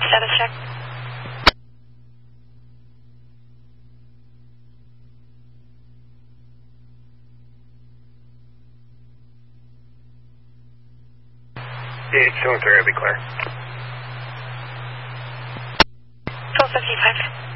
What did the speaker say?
Status check. It's showing clear, I'll be clear. 1255.